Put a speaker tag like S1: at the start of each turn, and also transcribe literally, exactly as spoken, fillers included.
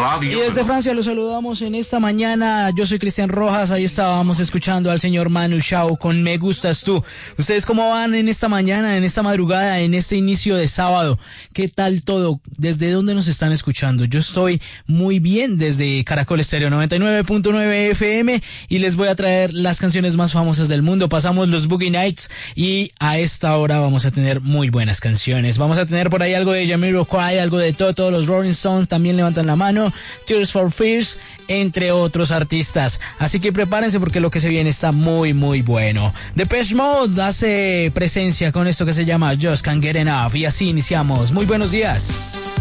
S1: Radio.
S2: Y desde Francia los saludamos en esta mañana. Yo soy Cristian Rojas. Ahí estábamos escuchando al señor Manu Chao con Me Gustas Tú. ¿Ustedes cómo van en esta mañana, en esta madrugada, en este inicio de sábado? ¿Qué tal todo? ¿Desde dónde nos están escuchando? Yo estoy muy bien desde Caracol Estéreo noventa y nueve punto nueve F M y les voy a traer las canciones más famosas del mundo. Pasamos los Boogie Nights y a esta hora vamos a tener muy buenas canciones. Vamos a tener por ahí algo de Jamiroquai, algo de Toto, los Rolling Stones también levantan la mano, Tears for Fears, entre otros artistas. Así que prepárense porque lo que se viene está muy muy bueno. Depeche Mode hace presencia con esto que se llama Just Can't Get Enough y así iniciamos. Muy buenos días.